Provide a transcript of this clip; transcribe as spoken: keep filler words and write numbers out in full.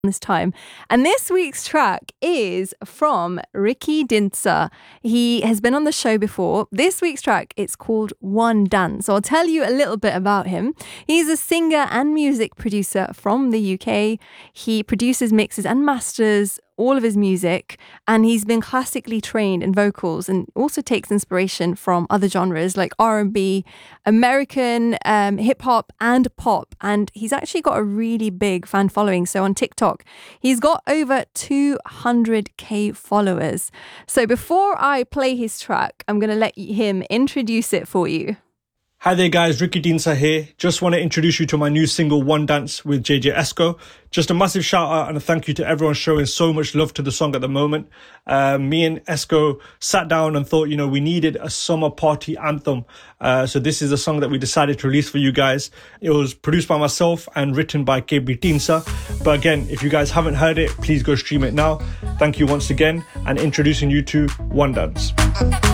this time. And this week's track is from Ricky Dinsa. He has been on the show before. This week's track, it's called One Dance. So I'll tell you a little bit about him. He's a singer and music producer from the U K. He produces, mixes and masters all of his music, and he's been classically trained in vocals and also takes inspiration from other genres like R and B, American um, hip hop and pop. And he's actually got a really big fan following. So on TikTok, he's got over two hundred k followers. So before I play his track, I'm going to let him introduce it for you. Hi there guys, Ricky Dinsa here. Just want to introduce you to my new single One Dance with J J Esco. Just a massive shout out and a thank you to everyone showing so much love to the song at the moment. Uh, me and Esco sat down and thought, you know, we needed a summer party anthem. Uh, so this is a song that we decided to release for you guys. It was produced by myself and written by K B Dinsa. But again, if you guys haven't heard it, please go stream it now. Thank you once again and introducing you to One Dance.